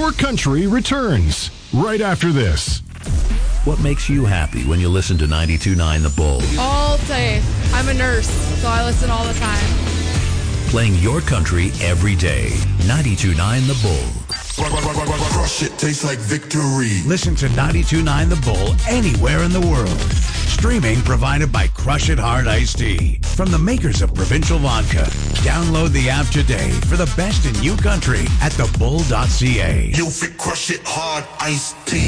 Your Country returns right after this. What makes you happy when you listen to 92.9 The Bull? All day. I'm a nurse, so I listen all the time. Playing your country every day. 92.9 The Bull. Crush it, tastes like victory. Listen to 92.9 The Bull anywhere in the world. Streaming provided by Crush It Hard Iced Tea. From the makers of Provincial Vodka. Download the app today for the best in new country at thebull.ca. You'll fit Crush It Hard Iced Tea.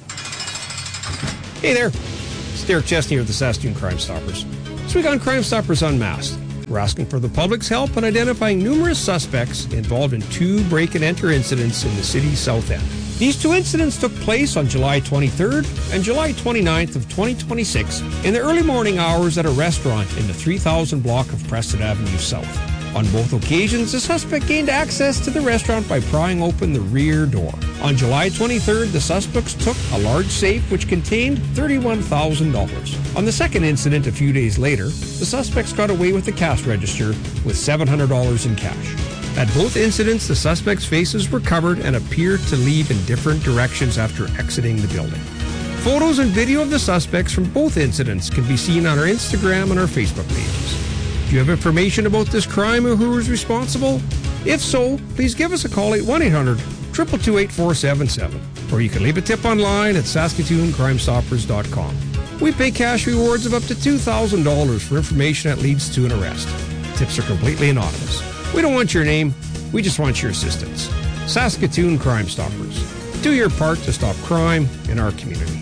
Hey there, it's Derek Chesney of the Saskatoon Crime Stoppers. This week on Crime Stoppers Unmasked, we're asking for the public's help in identifying numerous suspects involved in 2 break-and-enter incidents in the city's south end. These 2 incidents took place on July 23rd and July 29th of 2026 in the early morning hours at a restaurant in the 3000 block of Preston Avenue South. On both occasions, the suspect gained access to the restaurant by prying open the rear door. On July 23rd, the suspects took a large safe which contained $31,000. On the second incident a few days later, the suspects got away with the cash register with $700 in cash. At both incidents, the suspects' faces were covered and appeared to leave in different directions after exiting the building. Photos and video of the suspects from both incidents can be seen on our Instagram and our Facebook pages. Do you have information about this crime or who is responsible? If so, please give us a call at 1-800-222-8477, or you can leave a tip online at SaskatoonCrimeStoppers.com. We pay cash rewards of up to $2,000 for information that leads to an arrest. Tips are completely anonymous. We don't want your name, we just want your assistance. Saskatoon Crime Stoppers. Do your part to stop crime in our community.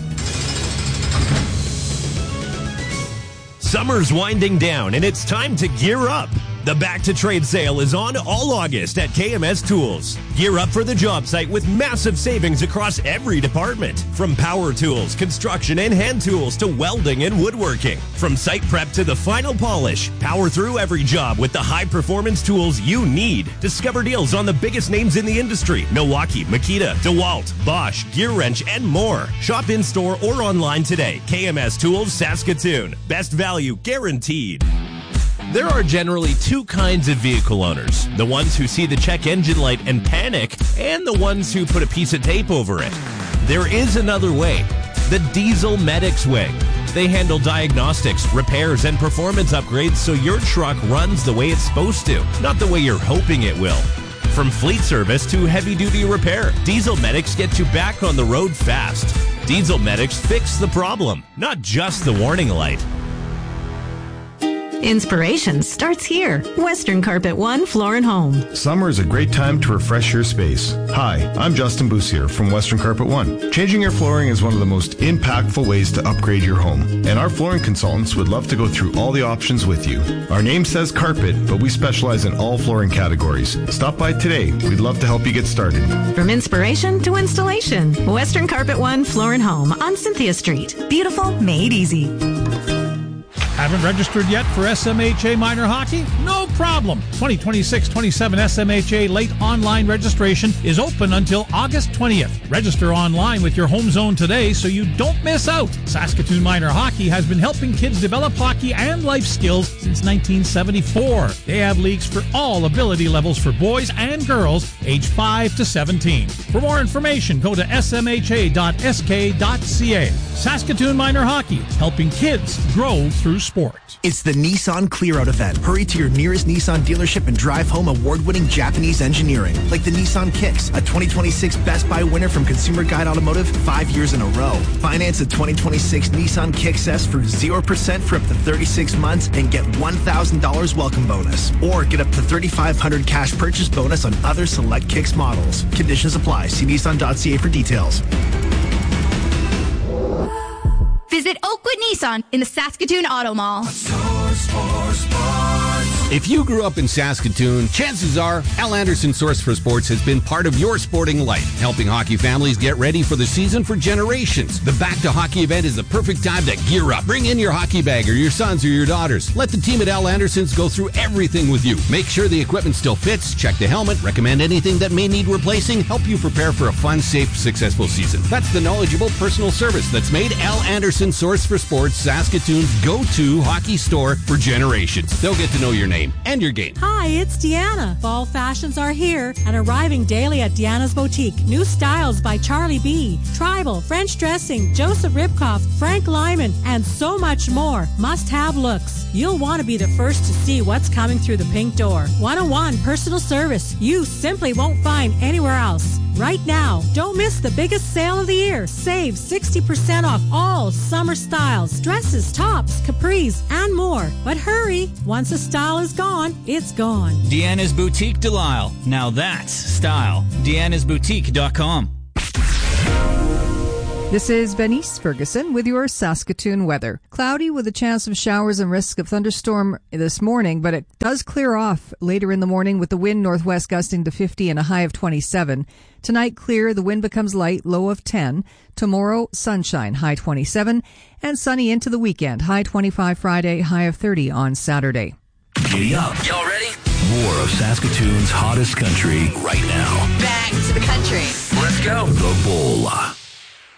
Summer's winding down and it's time to gear up. The Back to Trade sale is on all August at KMS Tools. Gear up for the job site with massive savings across every department. From power tools, construction, and hand tools to welding and woodworking. From site prep to the final polish, power through every job with the high-performance tools you need. Discover deals on the biggest names in the industry: Milwaukee, Makita, DeWalt, Bosch, Gear Wrench, and more. Shop in-store or online today. KMS Tools, Saskatoon. Best value guaranteed. There are generally 2 kinds of vehicle owners. The ones who see the check engine light and panic, and the ones who put a piece of tape over it. There is another way, the Diesel Medics way. They handle diagnostics, repairs, and performance upgrades so your truck runs the way it's supposed to, not the way you're hoping it will. From fleet service to heavy-duty repair, Diesel Medics get you back on the road fast. Diesel Medics fix the problem, not just the warning light. Inspiration starts here. Western Carpet One Floor and Home. Summer is a great time to refresh your space. Hi, I'm Justin Boussier from Western Carpet One. Changing your flooring is one of the most impactful ways to upgrade your home, and our flooring consultants would love to go through all the options with you. Our name says carpet, but we specialize in all flooring categories. Stop by today. We'd love to help you get started. From inspiration to installation, Western Carpet One Floor and Home on Cynthia Street. Beautiful, made easy. Haven't registered yet for SMHA Minor Hockey? No problem. 2026-27 SMHA late online registration is open until August 20th. Register online with your home zone today so you don't miss out. Saskatoon Minor Hockey has been helping kids develop hockey and life skills since 1974. They have leagues for all ability levels for boys and girls age 5 to 17. For more information, go to smha.sk.ca. Saskatoon Minor Hockey, helping kids grow through sport. It's the Nissan Clear Out event. Hurry to your nearest Nissan dealership and drive home award-winning Japanese engineering, like the Nissan Kicks, a 2026 Best Buy winner from Consumer Guide Automotive 5 years in a row. Finance a 2026 Nissan Kicks S for 0% for up to 36 months and get $1,000 welcome bonus. Or get up to $3,500 cash purchase bonus on other select Kicks models. Conditions apply. See Nissan.ca for details. Visit Oakwood Nissan in the Saskatoon Auto Mall. If you grew up in Saskatoon, chances are Al Anderson Source for Sports has been part of your sporting life, helping hockey families get ready for the season for generations. The Back to Hockey event is the perfect time to gear up. Bring in your hockey bag or your sons or your daughters. Let the team at Al Anderson's go through everything with you. Make sure the equipment still fits, check the helmet, recommend anything that may need replacing, help you prepare for a fun, safe, successful season. That's the knowledgeable personal service that's made Al Anderson Source for Sports Saskatoon's go-to hockey store for generations. They'll get to know your name. game and your game. Hi, it's Deanna. Fall fashions are here and arriving daily at Deanna's Boutique. New styles by Charlie B, Tribal, French dressing, Joseph Ribkoff, Frank Lyman, and so much more. Must-have looks. You'll want to be the first to see what's coming through the pink door. One-on-one personal service you simply won't find anywhere else. Right now, don't miss the biggest sale of the year. Save 60% off all summer styles, dresses, tops, capris, and more. But hurry, once a style is gone, it's gone. Deanna's Boutique Delisle. Now that's style. Deanna'sBoutique.com. This is Venice Ferguson with your Saskatoon weather. Cloudy with a chance of showers and risk of thunderstorm this morning, but it does clear off later in the morning with the wind northwest gusting to 50 and a high of 27. Tonight clear, the wind becomes light, low of 10. Tomorrow sunshine, high 27, and sunny into the weekend, high 25 Friday, high of 30 on Saturday. Giddy up. Y'all ready? More of Saskatoon's hottest country right now. Back to the country. Let's go. The Bull.